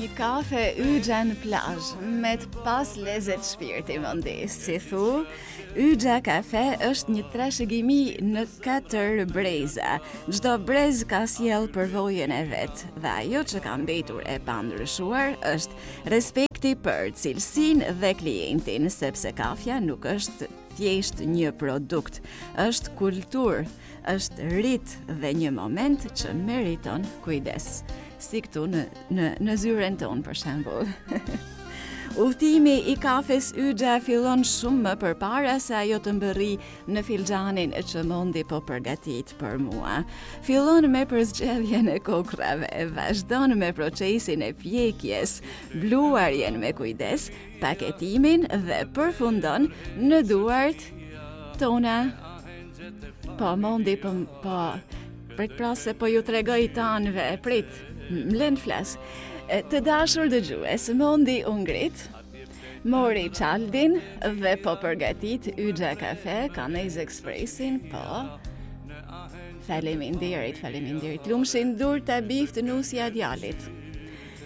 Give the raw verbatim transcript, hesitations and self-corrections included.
Një kafe Yxha në plazh, me të pas lezet shpirti mëndis, si thu, Yxha Kafe është një trashëgimi në katër breza. Çdo brez ka sjell përvojën e vet, dhe ajo që ka mbetur e pandryshuar është respekti për cilësinë dhe klientin, sepse kafja nuk është thjesht një produkt, është kulturë, është rit dhe një moment që meriton kujdes. Si këtu në, në, në zyren tonë, për shembull. Udhtimi i kafes Yxha fillon shumë më përpara se ajo të mbërri në filxhanin që Mondi po përgatit për mua. Fillon me përzgjedhjen e kokrave, vazhdon me procesin e pjekjes, bluarjen me kujdes, paketimin dhe përfundon në duart tona. Po, Mondi, po, po, prit pra se po ju tregoj tanëve, prit, mlen flas. Të dashur dëgjues, Mondi u ngrit, mori çaldin dhe po përgatit Yxha Kafe, Kanez Expressin, po. Faleminderit, faleminderit. Lumshin dur ta bift nusja djalit.